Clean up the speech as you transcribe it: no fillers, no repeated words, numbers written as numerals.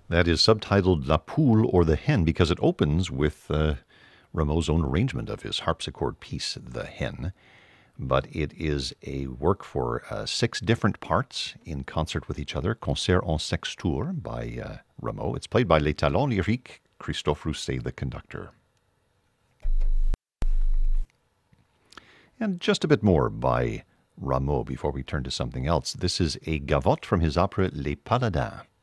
That is subtitled La Poule or the Hen because it opens with Rameau's own arrangement of his harpsichord piece, The Hen. But it is a work for 6 different parts in concert with each other, Concert en sextour by Rameau. It's played by Les Talents Lyriques, Christophe Rousset, the conductor. And just a bit more by Rameau before we turn to something else. This is a gavotte from his opera Les Paladins.